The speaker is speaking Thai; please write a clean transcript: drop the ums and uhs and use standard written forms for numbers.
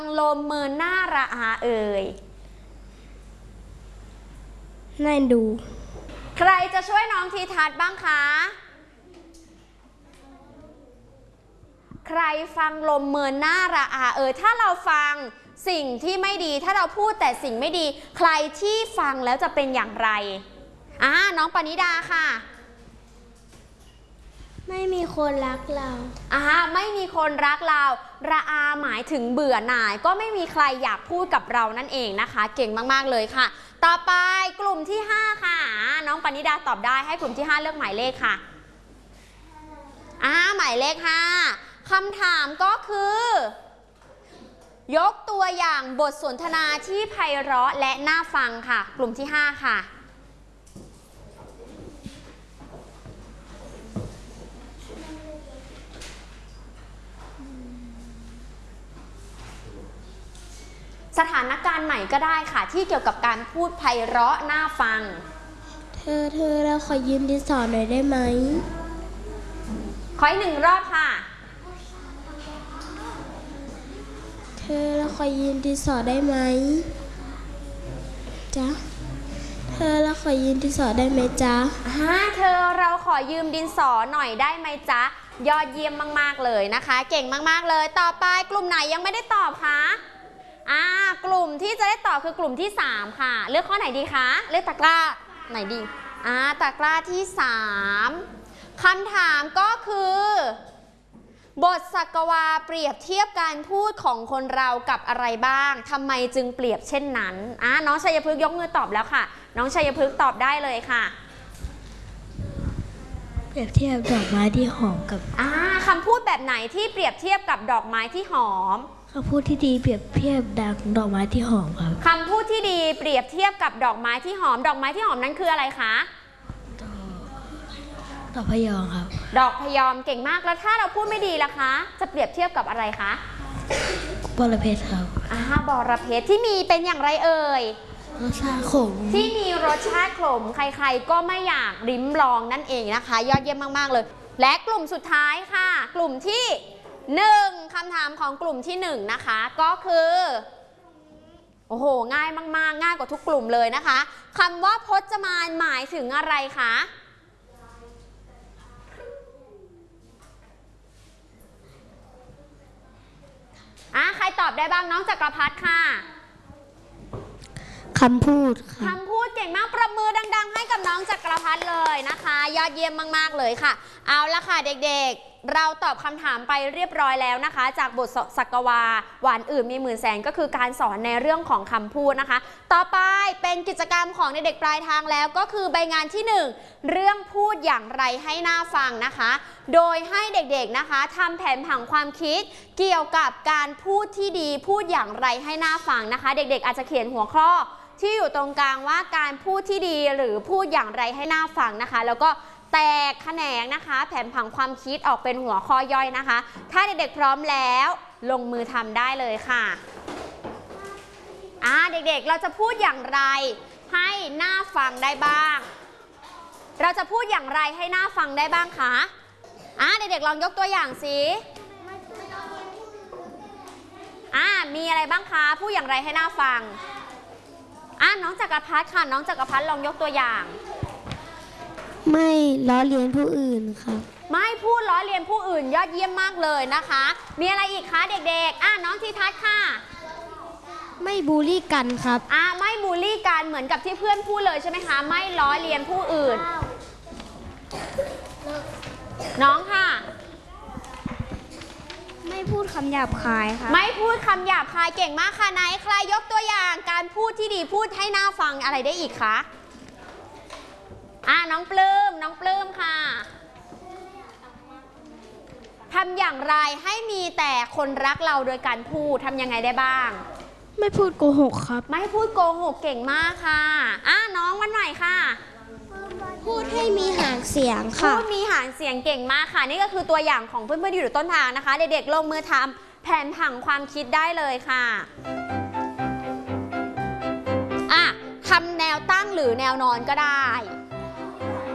ลมมือหน้าระอาเอ่ยน่าดูใครจะช่วยน้องทีทัศน์บ้างคะใครฟังลมมือหน้าระอาเอ่ยถ้าเราฟังสิ่งที่ไม่ดีถ้าเราพูดแต่สิ่งไม่ดีใครที่ฟังแล้วจะเป็นอย่างไรน้องปณิดาค่ะไม่มีคนรักเราไม่มีคนรักเราระอาหมายถึงเบื่อหน่ายก็ไม่มีใครอยากพูดกับเรานั่นเองนะคะเก่งมากๆเลยค่ะต่อไปกลุ่มที่5ค่ะน้องปณิดาตอบได้ให้กลุ่มที่5เลือกหมายเลขค่ะหมายเลข5คำถามก็คือยกตัวอย่างบทสนทนาที่ไพเราะและน่าฟังค่ะกลุ่มที่5ค่ะสถานการณ์ใหม่ก็ได้ค่ะที่เกี่ยวกับการพูดไพเราะน่าฟังเธอเราขอยืมดินสอหน่อยได้ไหมขออีก1 รอบค่ะเธอเราขอยืมดินสอได้ไหมจ๊ะเธอเราขอยืมดินสอได้ไหมจ๊ะเธอเราขอยืมดินสอหน่อยได้ไหมจ๊ะยอดเยี่ยมมากๆเลยนะคะเก่งมากๆเลยต่อไปกลุ่มไหนยังไม่ได้ตอบคะกลุ่มที่จะได้ตอบคือกลุ่มที่3ค่ะเลือกข้อไหนดีคะเลือกตะกร้าไหนดีตะกร้าที่3คำถามก็คือบทสักวาเปรียบเทียบการพูดของคนเรากับอะไรบ้างทำไมจึงเปรียบเช่นนั้นน้องชัยพฤกษ์ยกมือตอบแล้วค่ะน้องชัยพฤกษ์ตอบได้เลยค่ะเปรียบเทียบดอกไม้ที่หอมกับคำพูดแบบไหนที่เปรียบเทียบกับดอกไม้ที่หอมคำพูดที่ดีเปรียบเทียบดอกไม้ที่หอมครับคำพูดที่ดีเปรียบเทียบกับดอกไม้ที่หอมดอกไม้ที่หอมนั้นคืออะไรคะดอกพยอมครับดอกพยอมเก่งมากแล้วถ้าเราพูดไม่ดีล่ะคะจะเปรียบเทียบกับอะไรคะบรเพชรครับบรเพชรที่มีเป็นอย่างไรเอ่ยรสชาติขมที่มีรสชาติขมใครๆก็ไม่อยากลิ้มลองนั่นเองนะคะยอดเยี่ยมมากๆเลยและกลุ่มสุดท้ายค่ะกลุ่มที่1คำถามของกลุ่มที่1นะคะก็คือโอ้โหง่ายมากๆง่ายกว่าทุกกลุ่มเลยนะคะคำว่าพจมานหมายถึงอะไรคะใครตอบได้บ้างน้องจักรพัฒน์ค่ะคำพูดเก่งมากประมือดังๆให้กับน้องจักรพัฒน์เลยนะคะยอดเยี่ยมมากๆเลยค่ะเอาละค่ะเด็กๆเราตอบคำถามไปเรียบร้อยแล้วนะคะจากบทสักวาหวานอื่นมีหมื่นแสนก็คือการสอนในเรื่องของคำพูดนะคะต่อไปเป็นกิจกรรมของเด็กๆปลายทางแล้วก็คือใบงานที่1เรื่องพูดอย่างไรให้น่าฟังนะคะโดยให้เด็กๆนะคะทำแผนผังความคิดเกี่ยวกับการพูดที่ดีพูดอย่างไรให้น่าฟังนะคะเด็กๆอาจจะเขียนหัวข้อที่อยู่ตรงกลางว่าการพูดที่ดีหรือพูดอย่างไรให้น่าฟังนะคะแล้วก็แตกแขนงนะคะแผนผังความคิดออกเป็นหัวข้อย่อยนะคะถ้าเด็กๆพร้อมแล้วลงมือทำได้เลยค่ะเด็กๆเราจะพูดอย่างไรให้น่าฟังได้บ้างเราจะพูดอย่างไรให้น่าฟังได้บ้างคะเด็กๆลองยกตัวอย่างสิมีอะไรบ้างคะพูดอย่างไรให้น่าฟังน้องจักรพัฒน์ค่ะน้องจักรพัฒน์ลองยกตัวอย่างไม่ล้อเลียนผู้อื่นครับไม่พูดล้อเลียนผู้อื่นยอดเยี่ยมมากเลยนะคะมีอะไรอีกคะเด็กๆน้องทีทัศน์ค่ะไม่บูลลี่กันครับไม่บูลลี่กันเหมือนกับที่เพื่อนพูดเลยใช่ไหมคะไม่ล้อเลียนผู้อื่นน้องค่ะไม่พูดคำหยาบคายค่ะไม่พูดคำหยาบคายเก่งมากค่ะไหนใครยกตัวอย่างการพูดที่ดีพูดให้น่าฟังอะไรได้อีกคะน้องปลื้มค่ะทำอย่างไรให้มีแต่คนรักเราโดยการพูดทำยังไงได้บ้างไม่พูดโกหกครับไม่พูดโกหกเก่งมากค่ะน้องวันใหม่ค่ะพูดให้มีหางเสียงค่ะพูดมีหางเสียงเก่งมากค่ะนี่ก็คือตัวอย่างของเพื่อนๆที่อยู่ต้นทางนะคะเด็กๆลงมือทำแผนผังความคิดได้เลยค่ะทำแนวตั้งหรือแนวนอนก็ได้